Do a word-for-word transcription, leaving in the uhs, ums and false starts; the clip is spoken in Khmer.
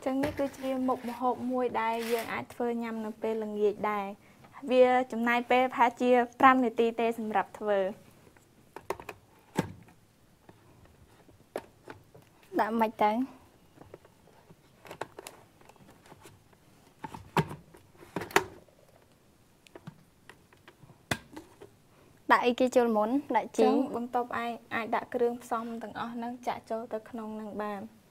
ចឹងនេះគឺជាមុខម្ហូបមួយដែលយើងអាចធ្វើញ៉ាំនៅពេលល្ងាចដែរវាចំណាយពេលប្រហែលជាfiveនាទីទេសម្រាប់ធ្វើដាក់មិនទៅដាក់អីគេចូលមុនដាក់ជីបន្ទាប់ឯងអាចដាក់គ្រឿងផ្សំទាំងអស់ហ្នឹងចាក់ចូលទៅក្នុងនឹងបាន